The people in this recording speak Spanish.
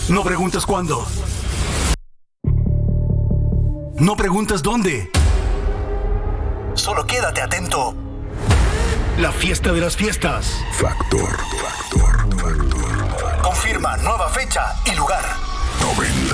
No preguntas cuándo. No preguntas dónde. Solo quédate atento. La fiesta de las fiestas. Factor. Confirma nueva fecha y lugar. 90